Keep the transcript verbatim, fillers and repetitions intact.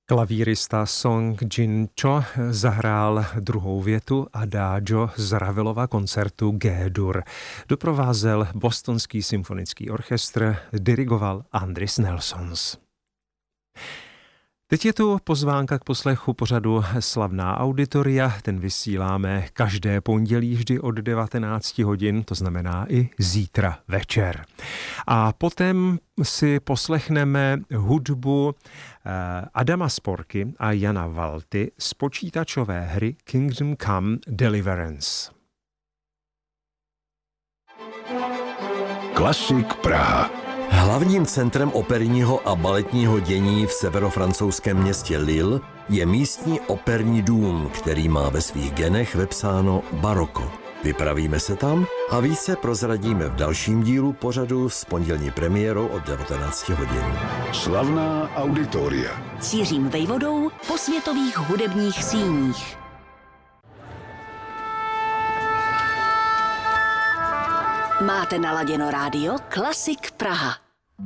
Klavírista Song Jin-cho zahrál druhou větu Adagio z Ravelova koncertu G-dur. Doprovázel Bostonský symfonický orchestr, dirigoval Andris Nelsons. Teď je tu pozvánka k poslechu pořadu Slavná auditoria. Ten vysíláme každé pondělí vždy od devatenáct hodin, to znamená i zítra večer. A potom si poslechneme hudbu Adama Sporky a Jana Valty z počítačové hry Kingdom Come Deliverance. Klasik Praha. Hlavním centrem operního a baletního dění v severofrancouzském městě Lille je místní operní dům, který má ve svých genech vepsáno baroko. Vypravíme se tam a více prozradíme v dalším dílu pořadu s pondělní premiérou od devatenáct hodin. Slavná auditoria. S Jiřím Vejvodou po světových hudebních síních. Máte naladěno rádio Klasik Praha.